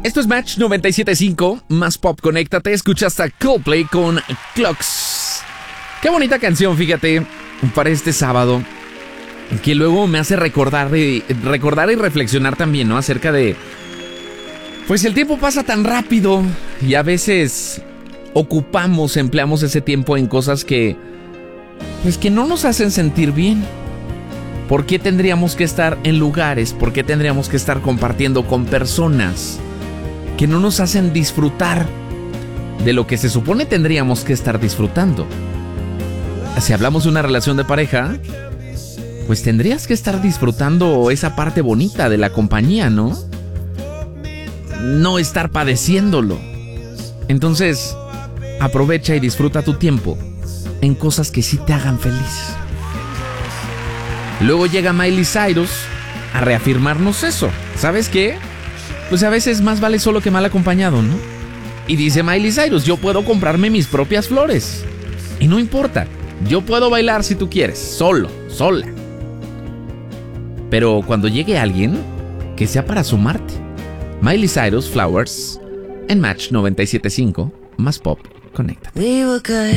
Esto es Match 97.5, más pop, conéctate, escuchas a Coldplay con Clocks. Qué bonita canción, fíjate, para este sábado, que luego me hace recordar y reflexionar también, ¿no? Acerca de, pues el tiempo pasa tan rápido y a veces empleamos ese tiempo en cosas que, pues que no nos hacen sentir bien. ¿Por qué tendríamos que estar en lugares? ¿Por qué tendríamos que estar compartiendo con personas que no nos hacen disfrutar de lo que se supone tendríamos que estar disfrutando? Si hablamos de una relación de pareja, pues tendrías que estar disfrutando esa parte bonita de la compañía, ¿no? No estar padeciéndolo. Entonces, aprovecha y disfruta tu tiempo en cosas que sí te hagan feliz. Luego llega Miley Cyrus a reafirmarnos eso. ¿Sabes qué? Pues a veces más vale solo que mal acompañado, ¿no? Y dice Miley Cyrus, yo puedo comprarme mis propias flores. Y no importa, yo puedo bailar si tú quieres, solo, sola. Pero cuando llegue alguien, que sea para sumarte. Miley Cyrus, Flowers, en Match 97.5, más pop, conéctate.